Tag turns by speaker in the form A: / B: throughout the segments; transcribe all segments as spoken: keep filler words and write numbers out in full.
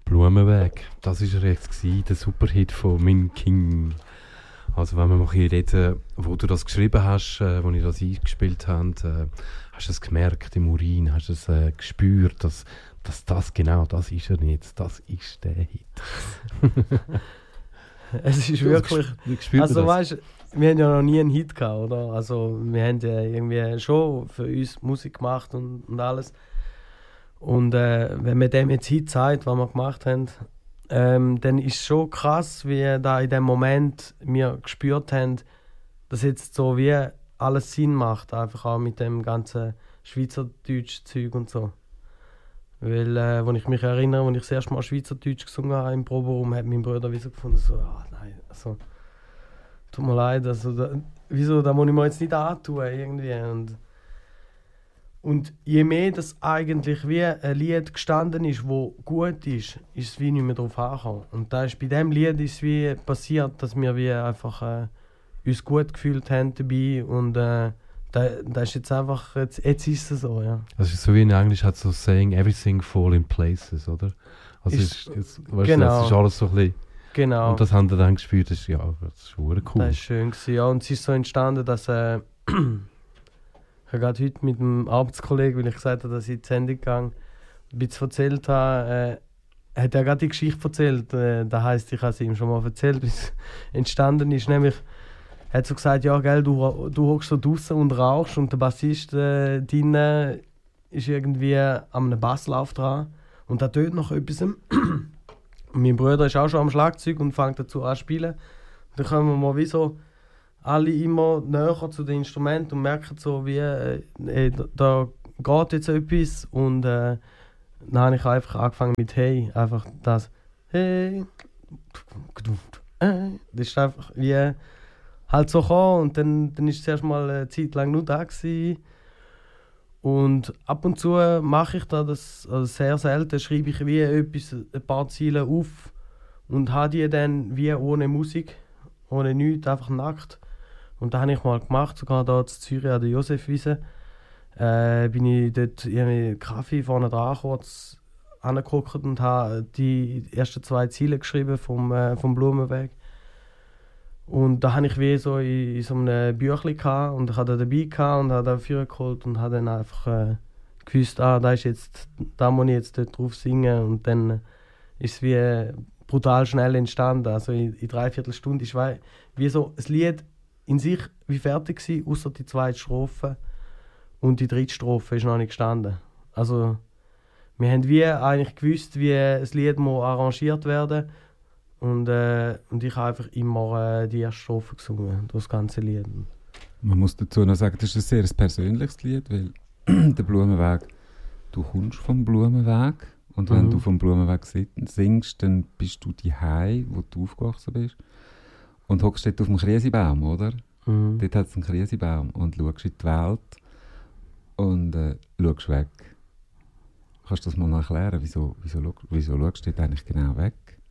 A: Blumenweg, das war er jetzt, gewesen, der Superhit von Min King. Also wenn wir mal ein bisschen reden, wo du das geschrieben hast, äh, wo ich das eingespielt habe, äh, hast du es gemerkt im Urin, hast du es äh, gespürt, dass, dass das genau, das ist er nicht, das ist der Hit.
B: Es ist wirklich,
A: Wie
B: also
A: das?
B: weißt, wir haben ja noch nie einen Hit gehabt, oder? Also wir haben ja irgendwie schon für uns Musik gemacht und, und alles. Und äh, wenn man dem jetzt Hit zeigt, was wir gemacht haben, ähm, dann ist es schon krass, wie da in dem Moment wir gespürt haben, dass jetzt so wie alles Sinn macht, einfach auch mit dem ganzen Schweizerdeutsch-Zeug und so. Weil, äh, wenn ich mich erinnere, als ich das erste Mal Schweizerdeutsch gesungen habe im Proberaum, hat mein Bruder wieso gefunden, so, ah nein, also, tut mir leid, also, da, wieso, da muss ich mir jetzt nicht antun, irgendwie. Und, und je mehr das eigentlich wie ein Lied gestanden ist, das gut ist, ist es wie nicht mehr drauf angekommen. Und da ist, bei diesem Lied ist es wie passiert, dass wir wie einfach äh, uns gut gefühlt haben dabei und äh, da, da ist jetzt einfach, jetzt, jetzt ist es so, ja.
A: Das ist so wie in Englisch hat so saying everything fall in places, oder? Also
B: Ist-
A: ist, ist, weißt
B: genau.
A: du, das ist alles so ein bisschen,
B: Genau.
A: und das haben wir dann gespürt, das ist, ja, das ist verdammt cool.
B: Das war schön. Gewesen, ja. Und es ist so entstanden, dass äh, ich habe gerade heute mit einem Arbeitskollegen, weil ich gesagt habe, dass ich in die Sendung gegangen ein bisschen erzählt habe, äh, hat er gerade die Geschichte erzählt. Äh, das heisst, ich habe sie ihm schon mal erzählt, wie es entstanden ist. Nämlich, er hat so gesagt, ja, gell, du, du hockst so draußen und rauchst und der Bassist äh, drinnen ist irgendwie an einem Basslauf dran und da tönt noch etwas. Und mein Bruder ist auch schon am Schlagzeug und fängt dazu an zu spielen. Und dann kommen wir mal wie so alle immer näher zu den Instrumenten und merken so, wie äh, äh, da geht jetzt etwas. Und äh, dann habe ich einfach angefangen mit Hey, einfach das Hey. Das ist einfach wie halt so gekommen und dann, dann ist es erst mal eine Zeit lang nur da gewesen. Und ab und zu mache ich da das, also sehr selten schreibe ich wie etwas, ein paar Ziele auf und habe die dann wie ohne Musik, ohne nichts, einfach nackt. Und das habe ich mal gemacht, sogar da in Zürich an der Josefwiese. Äh, bin ich dort irgendwie Kaffee vorne dran kurz angeguckt und habe die ersten zwei Ziele geschrieben vom, äh, vom Blumenweg. Und da hatte ich wie so in, in so einem Büchlein gehabt und ich hatte dabei gehabt und habe da vorgeholt und habe dann einfach äh, gewusst, ah, da ist jetzt, da muss ich jetzt dort drauf singen und dann ist es wie äh, brutal schnell entstanden. Also in, in dreiviertel Stunde ist wie, wie so ein Lied in sich wie fertig gewesen, außer die zweite Strophe und die dritte Strophe ist noch nicht gestanden. Also wir haben wie eigentlich gewusst, wie das Lied muss arrangiert werden. Und, äh, und ich habe einfach immer äh, die erste Strophe gesungen, das ganze Lied.
C: Man muss dazu noch sagen, das ist ein sehr persönliches Lied, weil der Blumenweg, du kommst vom Blumenweg und wenn
B: Mhm.
C: du vom Blumenweg si- singst, dann bist du die Hei, wo du aufgewachsen bist und hockst dort auf dem Krisebaum, oder?
B: Mhm.
C: Dort hat es einen Krisebaum und schaust in die Welt und äh, schaust weg. Kannst du das mal noch erklären? Wieso, wieso, schau- wieso schaust du dort eigentlich genau weg?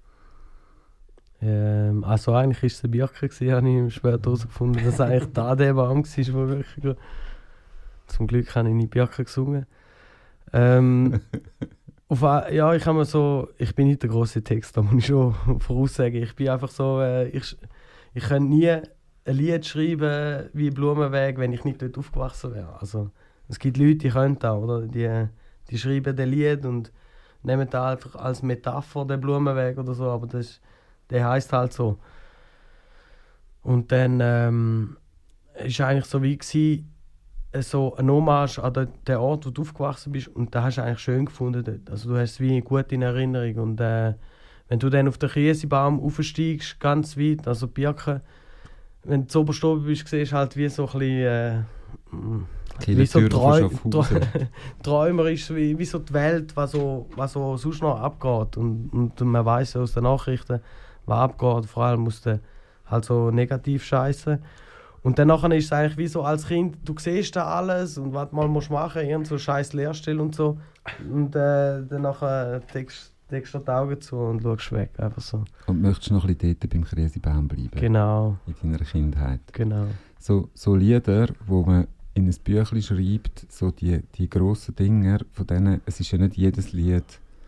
B: Ähm, also eigentlich war es eine Birke, habe ich später herausgefunden, dass es eigentlich da der Baum war, wo wirklich... Zum Glück habe ich nicht Birke gesungen. Ähm, auf, a- ja, ich habe mir so... Ich bin nicht der grosse Text, da muss ich schon voraussagen. Ich bin einfach so... Äh, ich, ich könnte nie ein Lied schreiben wie Blumenweg, wenn ich nicht dort aufgewachsen wäre. Also, es gibt Leute, die können das, oder? Die, die schreiben ein Lied und nehmen das einfach als Metapher, den Blumenweg oder so, aber das, der heisst halt so. Und dann ähm, ist eigentlich so wie gewesen, äh, so ein Hommage an den, den Ort, wo du aufgewachsen bist und da hast du eigentlich schön gefunden dort. Also du hast es wie gut in Erinnerung und äh, wenn du dann auf den Krisebaum aufsteigst, ganz weit, also die Birke, wenn du zu oberst oben bist, siehst du halt wie so ein bisschen, äh, mm, wie so
C: Kieler Tür
B: Träu
C: von
B: Trä
C: Schaffhausen.
B: träumerisch, wie, wie so die Welt, was so, was so sonst noch abgeht. Und, und man weiss ja aus den Nachrichten, was abgeht, vor allem aus der halt so Negativ-Scheiße. Und dann nachher ist es eigentlich wie so als Kind, du siehst da alles und was man muss machen, irgend so scheiß Lehrstelle und so. Und äh, dann nachher deckst deckst du die Augen zu und schaust weg, einfach so.
C: Und möchtest noch ein bisschen dort beim Krisebaum bleiben?
B: Genau,
C: In deiner Kindheit.
B: genau.
C: So, so Lieder, wo man in ein Büchlein schreibt, so die, die grossen Dinger, von denen, es ist ja nicht jedes Lied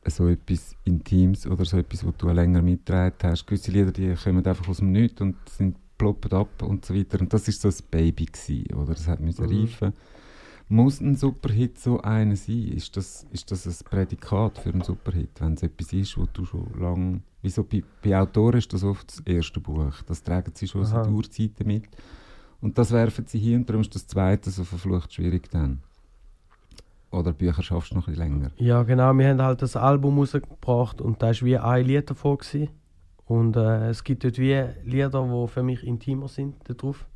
C: so etwas Intimes oder so etwas, was du länger mitgetragen hast. Gewisse Lieder, die kommen einfach aus dem Nichts und sind ploppen ab und so weiter. Und das war so ein Baby gewesen, oder? Das hat müssen
B: Mhm.
C: reifen. Muss ein Superhit so einer sein? Ist das, ist das ein Prädikat für einen Superhit? Wenn es etwas ist, wo du schon lange... Wieso bei, bei Autoren ist das oft das erste Buch. Das tragen sie schon
B: Aha.
C: seit Urzeiten mit. Und das werfen sie hin und darum ist das zweite so verflucht schwierig dann. Oder Bücher schaffst du noch ein bisschen länger.
B: Ja, genau. Wir haben halt das Album rausgebracht und da war wie ein Lied davon. Gewesen. Und äh, es gibt dort wie Lieder, die für mich intimer sind, da drauf.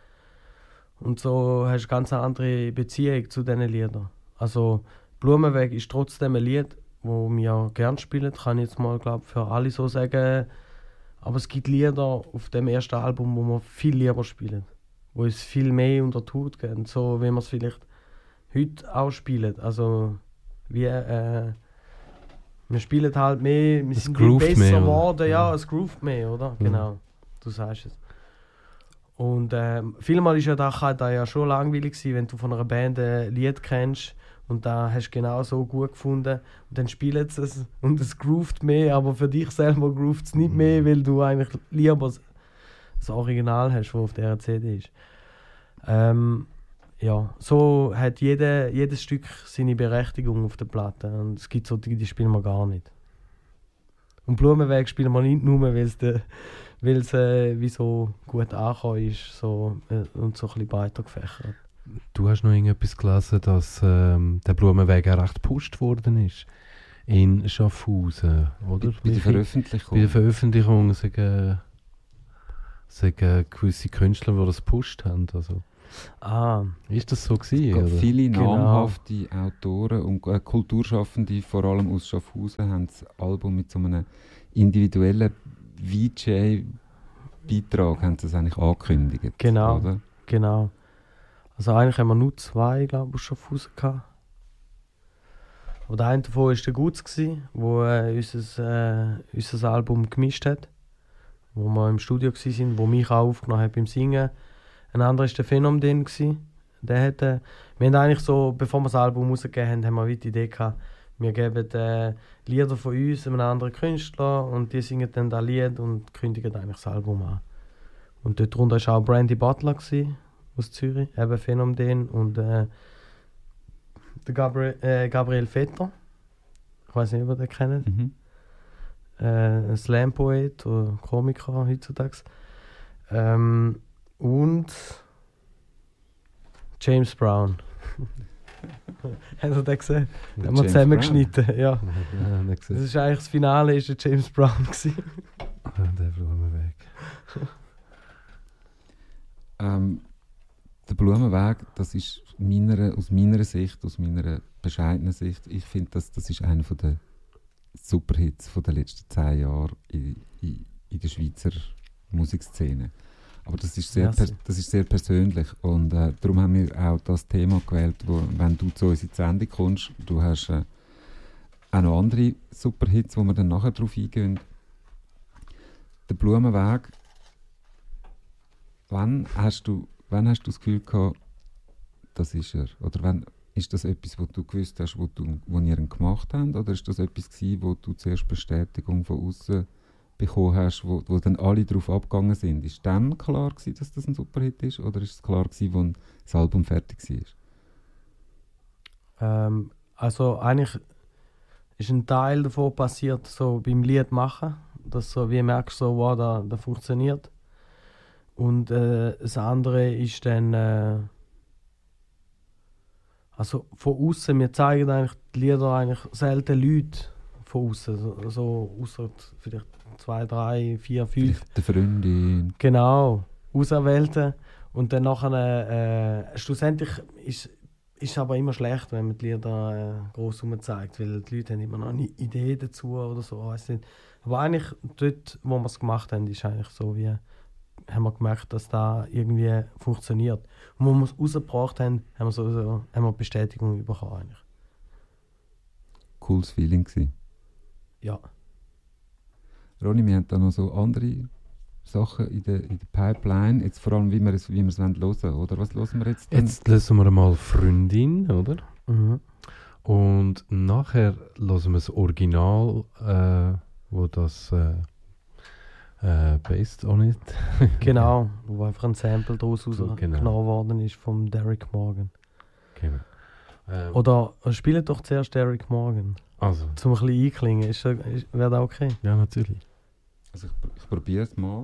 B: Und so hast du eine ganz andere Beziehung zu diesen Liedern. Also Blumenweg ist trotzdem ein Lied, das wir gerne spielen, kann ich jetzt mal glaub, für alle so sagen. Aber es gibt Lieder auf dem ersten Album, wo wir viel lieber spielen. Wo es viel mehr unter die Haut gehen. So wie wir es vielleicht heute auch spielen. Also wie, äh, wir spielen halt mehr, wir
A: Es
B: sind wie
A: groovt
B: besser
A: mehr, oder?
B: geworden. Ja,
A: Ja.
B: es groovt mehr, oder?
A: Mhm.
B: Genau, du sagst es. Und ähm, vielmal ist ja da, kann da ja schon langweilig sein, wenn du von einer Band ein Lied kennst und da hast du genau so gut gefunden und dann spielen sie es und es groovt mehr, aber für dich selber groovt es nicht mehr, weil du eigentlich lieber das das Original hast, das auf dieser C D ist. Ähm, ja, so hat jede, jedes Stück seine Berechtigung auf der Platte und es gibt so die, die spielen wir gar nicht. Und Blumenweg spielen wir nicht nur, weil es de, weil's, äh, wie so gut angekommen ist so, äh, und so ein bisschen breiter gefächert.
A: Du hast noch irgendetwas gelesen, dass ähm, der Blumenweg auch recht gepusht worden ist. In Schaffhausen, oder?
C: Bei, bei der
A: Wie-
C: Veröffentlichung.
A: Bei der Veröffentlichung sagen, sagen gewisse Künstler, die das gepusht haben. Also,
B: Ah,
A: ist das so
C: Es
A: gewesen?
C: gab
A: Oder?
C: viele
B: Genau.
C: namhafte Autoren und äh, Kulturschaffende, vor allem aus Schaffhausen, haben das Album mit so einem individuellen V J-Beitrag haben sie es eigentlich angekündigt.
B: Genau.
C: Oder?
B: genau. Also eigentlich haben wir nur zwei, glaube ich, aus Schaffhausen gehabt. Aber der eine davon war der Gutz, der äh, unser, äh, unser Album gemischt hat. Wo wir im Studio waren, wo mich auch aufgenommen hat beim Singen. Ein anderer war der Phänomen. Der hat, äh, wir haben eigentlich so, bevor wir das Album rausgegeben haben, haben wir die Idee gehabt, wir geben äh, Lieder von uns einem anderen Künstler und die singen dann das Lied und kündigen eigentlich das Album an. Und dort drunter war auch Brandy Butler gewesen, aus Zürich, eben Phänomen und äh, der Gabriel, äh, Gabriel Vetter. Ich weiß nicht, ob ihr den kennt.
C: Mhm.
B: Äh, ein Slam-Poet oder Komiker heutzutage. Ähm, und James Brown. Habt ihr den gesehen?
C: Und
B: Haben wir
C: James
B: zusammengeschnitten, ja.
A: Ja, nicht
B: Das
A: gesehen.
B: ist eigentlich das Finale, ist der James Brown gewesen.
A: Ah, der Blumenweg.
C: Ähm, der Blumenweg, das ist meiner, aus meiner Sicht, aus meiner bescheidenen Sicht, ich finde, das, das ist einer der Superhits von der letzten zehn Jahre in, in, in der Schweizer Musikszene. Aber das ist sehr,
B: Merci.
C: per, das ist sehr persönlich und äh, darum haben wir auch das Thema gewählt, wo, wenn du zu uns in die Sendung kommst, du hast äh, auch noch andere Superhits, wo wir dann nachher drauf eingehen. Der Blumenweg, wann hast du, wann hast du das Gefühl gehabt, das ist er? Oder wann, ist das etwas, was du gewusst hast, wo, du, wo ihr ihn gemacht habt? Oder ist das etwas gewesen, wo du zuerst Bestätigung von außen bekommen hast, wo, wo dann alle darauf abgegangen sind? Ist dann klar gewesen, dass das ein Superhit ist? Oder ist es klar gewesen, als das Album fertig war?
B: Ähm, also eigentlich ist ein Teil davon passiert so beim Lied machen, dass so wie merkst so, wow, da, da funktioniert. Und äh, das andere ist dann äh, also von außen, wir zeigen eigentlich die Lieder eigentlich selten Leute von außen, so, so außer vielleicht zwei, drei, vier, fünf.
C: Vielleicht der Freundin.
B: Genau, Auserwählte. Und dann nachher, äh, schlussendlich ist es aber immer schlecht, wenn man die Lieder äh, gross zeigt, weil die Leute haben immer noch eine Idee dazu oder so, weiss nicht. Aber eigentlich dort, wo wir es gemacht haben, ist eigentlich so wie, haben wir gemerkt, dass da irgendwie funktioniert. Und wo wir es rausgebracht haben, haben wir, so, so, haben wir Bestätigung bekommen eigentlich.
C: Cooles Feeling gewesen.
B: Ja.
C: Ronny, wir haben da noch so andere Sachen in der, in der Pipeline. Jetzt vor allem, wie wir es, wie wir es hören wollen, oder? Was hören wir jetzt? Denn?
A: Jetzt lösen wir mal Freundin, oder?
B: Mhm.
A: Und nachher hören wir das Original, äh, wo das äh, äh, based on it.
B: Genau, wo einfach ein Sample daraus
A: So,
B: rausgenommen
A: genau.
B: worden ist vom Derek Morgan.
A: Genau. Ähm,
B: Oder äh, spielt doch zuerst Derek Morgan,
A: also,
B: zum ein bisschen einklingen. Ist, ist, wäre das okay?
A: ja, natürlich.
C: Also ich, pr- ich probiere es mal.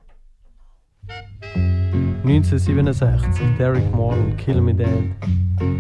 B: neunzehnhundertsiebenundsechzig, Derek Morgan, Kill Me Dead.